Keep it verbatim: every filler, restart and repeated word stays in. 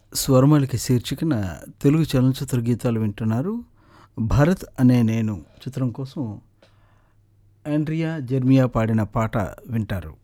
స్వరమాలిక శీర్షికన తెలుగు చలనచిత్ర గీతాలు వింటున్నారు. భరత్ అనే నేను చిత్రం కోసం ఆండ్రియా జెర్మియా పాడిన పాట వింటారు.